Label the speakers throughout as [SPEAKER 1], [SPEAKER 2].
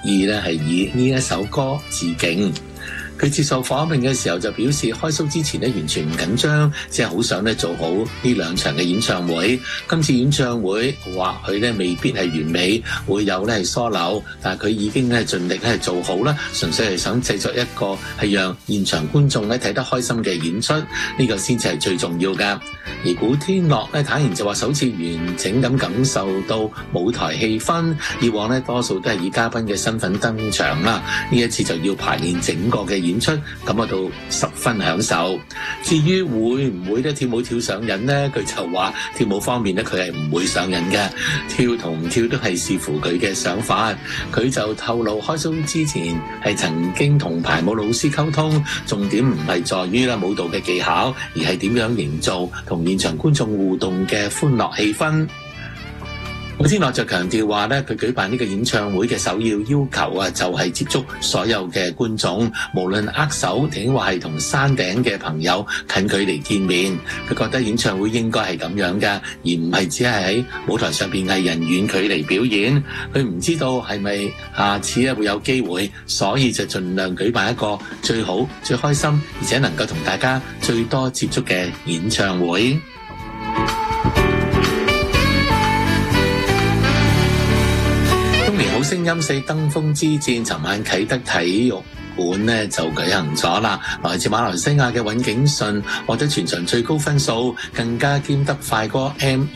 [SPEAKER 1] 意咧係以呢一首歌致敬。佢接受訪問嘅時候就表示，開 show 之前咧完全唔緊張，只係好想咧做好呢兩場嘅演唱會。今次演唱會或許咧未必係完美，會有咧係疏漏，但係佢已經咧盡力咧做好啦，純粹係想製作一個係讓現場觀眾咧睇得開心嘅演出，呢個先至係最重要㗎。而古天樂咧坦言就話首次完整咁感受到舞台氣氛，以往咧多數都係以嘉賓嘅身份登場啦，呢一次就要排練整個嘅演出，感覺到十分享受。至於會唔會咧跳舞跳上癮呢？佢就話跳舞方面咧佢係唔會上癮嘅，跳同唔跳都係視乎佢嘅想法。佢就透露開 show 之前係曾經同排舞老師溝通，重點唔係在於啦舞蹈嘅技巧，而係點樣營造同現場觀眾互動嘅歡樂氣氛。古天樂就強調話咧，佢舉辦呢個演唱會嘅首要要求啊，就係接觸所有嘅觀眾，無論握手定或係同山頂嘅朋友近距離見面。佢覺得演唱會應該係咁樣㗎，而唔係只係喺舞台上邊藝人遠距離表演。佢唔知道係咪下次會有機會，所以就盡量舉辦一個最好、最開心，而且能夠同大家最多接觸嘅演唱會。好聲音4登峰之戰，尋晚啟德體育館呢就舉行咗啦。來自馬來西亞嘅尹景順獲得全場最高分數，更加兼得快歌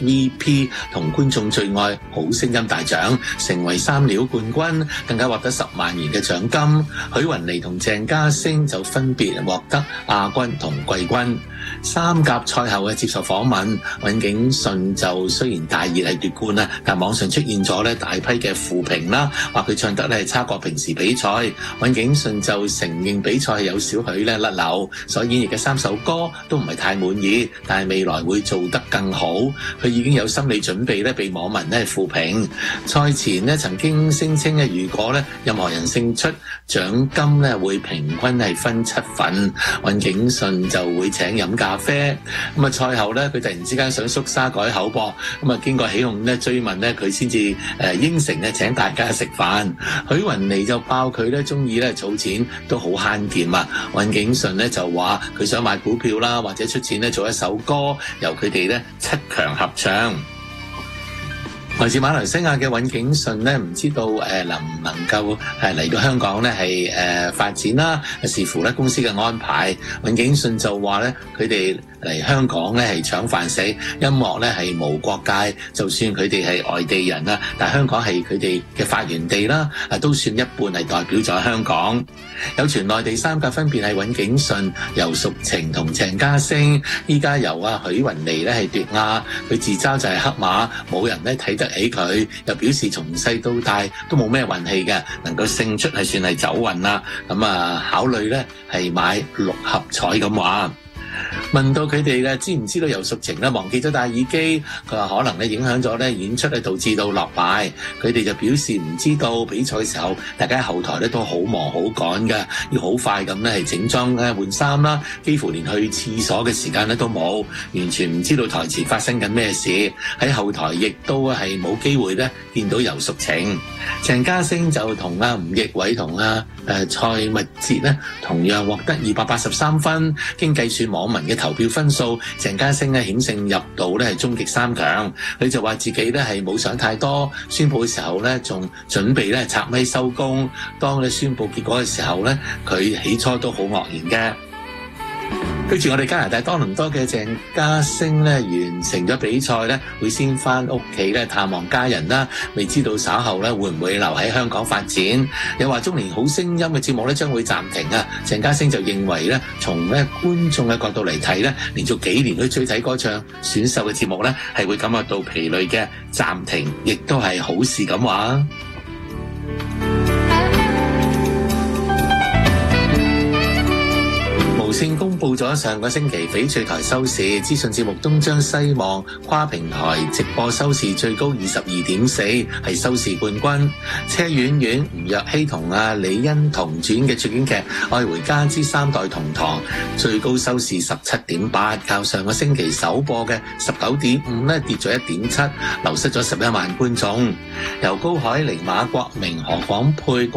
[SPEAKER 1] MVP 同觀眾最愛好聲音大獎，成為3料冠軍，更加獲得10萬元嘅獎金。許雲妮同鄭嘉星就分別獲得亞軍同季軍。三甲賽後嘅接受訪問，尹景順就雖然大熱係奪冠啦，但網上出現咗咧大批嘅負評啦，話佢唱得咧差過平時比賽。尹景順就承認比賽有少許咧甩漏，所以演繹嘅3首歌都唔係太滿意，但係未來會做得更好。佢已經有心理準備咧，被網民咧負評。賽前咧曾經聲稱咧，如果咧任何人勝出，獎金咧會平均係分7份，尹景順就會請飲咖啡。咁啊賽後咧佢突然之間想縮沙改口噃，咁啊經過起哄咧追問咧佢先至應承咧請大家食飯。許雲妮就爆佢咧中意咧儲錢都好慳儉啊。尹景順咧就話佢想買股票啦，或者出錢咧做一首歌，由佢哋咧7強合唱。來自馬來西亞嘅尹景順咧，唔知道能唔能夠嚟到香港咧係發展啦，視乎咧公司嘅安排。尹景順就話咧，佢哋嚟香港咧係搶飯食，音樂咧係無國界，就算佢哋係外地人啦，但香港係佢哋嘅發源地啦，都算一半係代表咗香港。有傳內地三甲分別係尹景順、游淑晴同鄭嘉星，依家由許雲妮咧係奪亞，佢自嘲就係黑馬，冇人咧睇得起佢，又表示從細到大都冇咩運氣嘅，能夠勝出係算係走運啦。咁考慮咧係買6合彩咁話。問到佢哋知唔知道游淑晴忘記咗戴耳機，佢話可能影響咗演出導致到落敗。佢哋就表示唔知道比賽嘅時候，大家喺後台都好忙好趕嘅，要好快咁係整裝換衫啦，幾乎連去廁所嘅時間都冇，完全唔知道台前發生緊咩事。喺後台亦都係冇機會見到游淑晴。鄭嘉星就同吳奕偉同蔡密哲同樣獲得283分，經計算網民嘅投票分數，鄭嘉星險勝入到係終極3強。佢就話自己係冇想太多，宣布嘅時候仲準備拆咪收工。當宣布結果嘅時候佢起初都好愕然嘅。跟住我哋加拿大多倫多嘅鄭嘉星完成咗比賽會先翻屋企探望家人啦，未知道稍後會唔會留喺香港發展。又話中年好聲音嘅節目將會暫停啊。鄭嘉星就認為從觀眾嘅角度嚟睇連續幾年去追睇歌唱選秀嘅節目係會感覺到疲累嘅，暫停亦都係好事咁話。無線公布咗上個星期翡翠台收視，資訊節目東張西望跨平台直播收視最高22.4，係收視冠軍。車婉婉、吳若希同李欣彤主演嘅主演劇《愛回家之三代同堂》最高收視17.8，較上個星期首播嘅19.5跌咗1.7，流失咗11萬觀眾。由高海寧、馬國明、何廣沛、